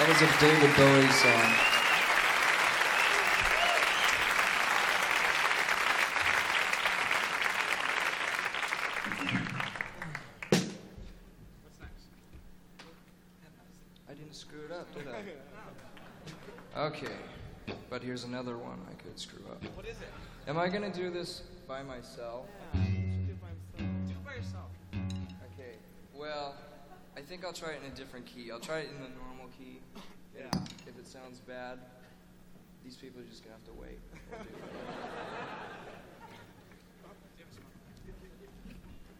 That was a David Bowie song. What's next? I didn't screw it up, did I? Okay, but here's another one I could screw up. What is it? Am I gonna do this by myself? Yeah, you should do it by himself. Do it by yourself. Okay, well, I think I'll try it in a different key. I'll try it in the normal key. Yeah. If it sounds bad, these people are just gonna have to wait.